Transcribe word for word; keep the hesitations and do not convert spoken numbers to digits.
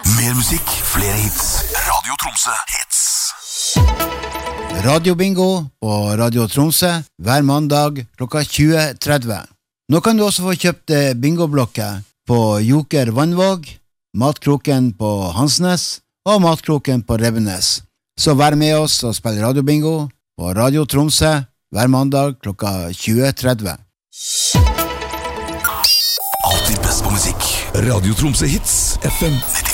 Mer musikk, flere hits. Radio Tromsø hits. Radio Bingo på Radio Tromsø hver mandag klokka tjue tretti. Nå kan du også få kjøpt bingoblokker på Joker Vannvåg, Matkroken på Hansnes og Matkroken på Rebbenes. Så vær med oss og spill Radio Bingo på Radio Tromsø hver mandag klokka tjue tretti. Alltid best på musikk. Radio Tromsø hits, F M nitti.